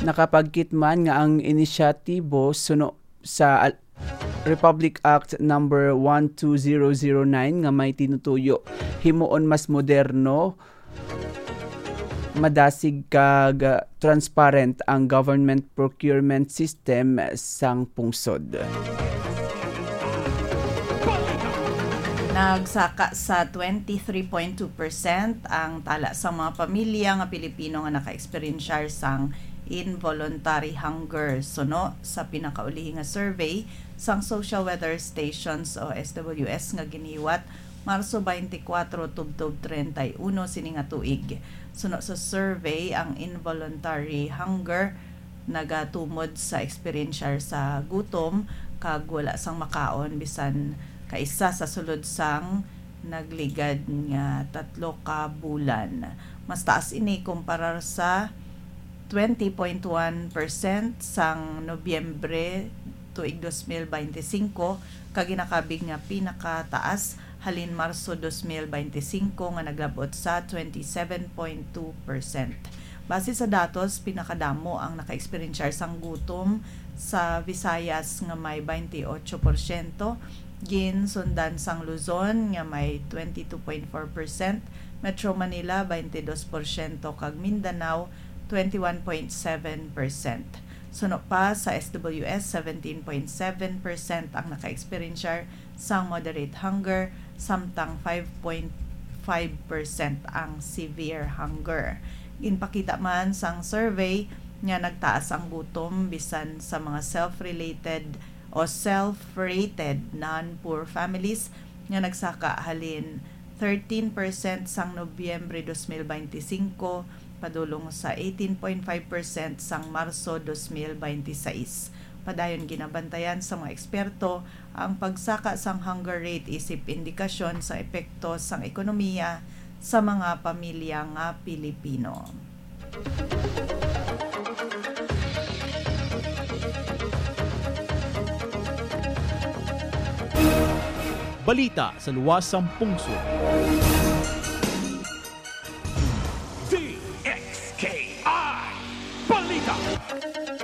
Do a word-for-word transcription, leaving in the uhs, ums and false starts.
nakapagkitman nga ang inisyatibo suno sa Republic Act number one two zero zero nine nga may tinutuyo himuon mas moderno, madasig kag transparent ang government procurement system sang pungsod. Nagsaka sa twenty-three point two percent ang tala sa mga pamilya nga Pilipino nga naka-experiensyar sang involuntary hunger. Suno sa pinakauli nga survey sang Social Weather Stations o S W S nga giniwat Marso twenty-four tubtob thirty-one sini nga tuig. Suno sa survey, ang involuntary hunger nagatumod sa experiensyar sa gutom kag wala sang makaon bisan kaisa sa sulod sang nagligad nga tatlo ka bulan. Mas taas ini kumpara sa twenty point one percent sang Nobyembre tuig twenty twenty-five kag ginakabig nga pinakataas halin Marso twenty twenty-five nga naglabot sa twenty-seven point two percent. Base sa datos, pinakadamo ang naka-experiensyar sang gutom sa Visayas nga may twenty-eight percent, gin sundan sang Luzon nga may twenty-two point four percent, Metro Manila twenty-two percent kag Mindanao twenty-one point seven percent. Suno pa sa S W S seventeen point seven percent ang naka-experiensyar sang moderate hunger, samtang five point five percent ang severe hunger. Ginpakita man sang survey nga nagtaas ang gutom bisan sa mga self-related o self-rated non-poor families nga nagsaka halin thirteen percent sang Nobyembre twenty twenty-five padulong sa eighteen point five percent sang Marso twenty twenty-six. Padayon ginabantayan sa mga eksperto ang pagsaka sang hunger rate isip indikasyon sa epekto sang ekonomiya sa mga pamilya nga Pilipino. Balita sa luwas sang pungsod.